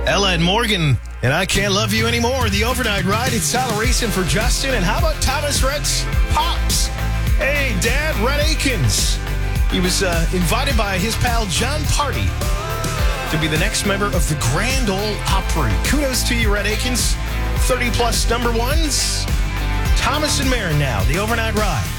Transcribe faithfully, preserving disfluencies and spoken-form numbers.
Ella and Morgan, and I Can't Love You Anymore. The overnight ride. It's Tyler racing for Justin. And how about Thomas Rhett's Pops? Hey, Dad, Rhett Akins. He was uh, invited by his pal John Party to be the next member of the Grand Ole Opry. Kudos to you, Rhett Akins. thirty plus number ones. Thomas and Marin now. The overnight ride.